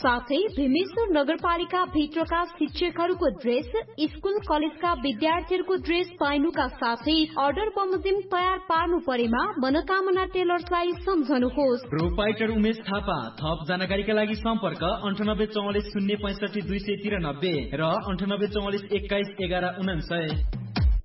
साथै भीमेश्वर नगरपालिका भित्रका शिक्षकहरूको ड्रेस, स्कुल कलेजका विद्यार्थीहरूको ड्रेस पाइनुका साथै अर्डर बमोजिम तयार पार्नु परेमा मनोकामना टेलर्सलाई सम्झनुहोस्। प्रोपाइटर उमेश थापा। थप जानकारीका लागि सम्पर्क 9844 065 293 र 9844 21 11 99।